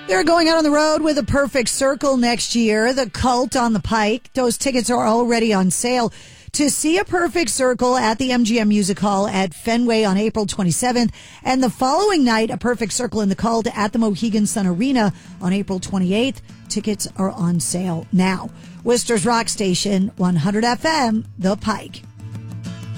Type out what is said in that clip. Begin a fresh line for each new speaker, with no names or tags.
They're going out on the road with a Perfect Circle next year. The Cult on the Pike. Those tickets are already on sale. To see a Perfect Circle at the MGM Music Hall at Fenway on April 27th. And the following night, a Perfect Circle in the Cult at the Mohegan Sun Arena on April 28th. Tickets are on sale now. Worcester's Rock Station, 100 FM, The Pike.